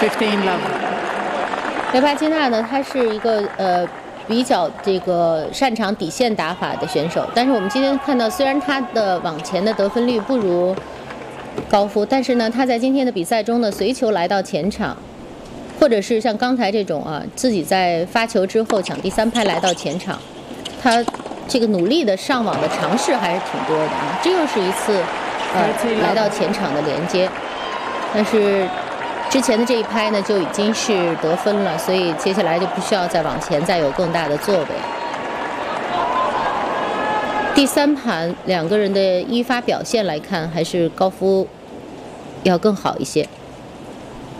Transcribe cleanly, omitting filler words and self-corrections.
15 love. 雷帕基纳呢，他是一个比较这个擅长底线打法的选手，但是我们今天看到，虽然他的网前的得分率不如高夫，但是呢，他在今天的比赛中呢，随球来到前场，或者是像刚才这种自己在发球之后抢第3拍来到前场，他这个努力的上网的尝试还是挺多的啊。这又是一次来到前场的连接，但是之前的这一拍呢就已经是得分了，所以接下来就不需要再往前再有更大的作为。第3盘两个人的一发表现来看，还是高夫要更好一些。